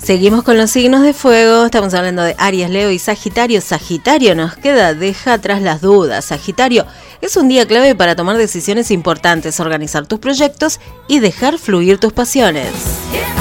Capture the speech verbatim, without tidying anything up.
Seguimos con los signos de fuego, estamos hablando de Aries, Leo y Sagitario. Sagitario nos queda, deja atrás las dudas. Sagitario, es un día clave para tomar decisiones importantes, organizar tus proyectos y dejar fluir tus pasiones.